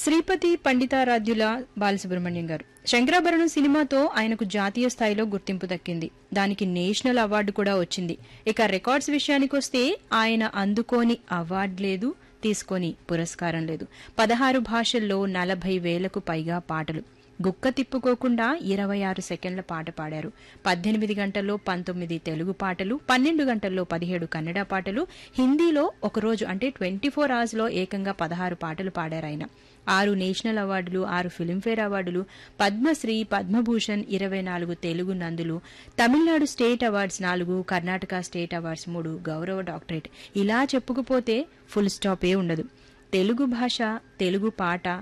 శ్రీపతి పండితారాధ్యుల బాలసుబ్రహ్మణ్యం గారు. శంకరాభరణం సినిమాతో ఆయనకు జాతీయ స్థాయిలో గుర్తింపు దక్కింది. దానికి నేషనల్ అవార్డు కూడా వచ్చింది. ఇక రికార్డ్స్ విషయానికొస్తే ఆయన అందుకోని అవార్డు లేదు, తీసుకొని పురస్కారం లేదు. 16 భాషల్లో 40,000కు పైగా పాటలు. గుక్క తిప్పుకోకుండా 26 సెకండ్ల పాట పాడారు. 18 గంటల్లో 19 తెలుగు పాటలు, 12 గంటల్లో 17 కన్నడ పాటలు, హిందీలో ఒకరోజు అంటే 24 అవర్స్ లో ఏకంగా 16 పాటలు పాడారు ఆయన. 6 నేషనల్ అవార్డులు, 6 ఫిల్మ్ఫేర్ అవార్డులు, Padmashri, Padma Bhushan, 24 Telugu నందులు, Tamil Nadu state awards 4, Karnataka state awards 3, గౌరవ డాక్టరేట్. ఇలా చెప్పుకుపోతే ఫుల్ స్టాపే ఉండదు. తెలుగు భాష, తెలుగు పాట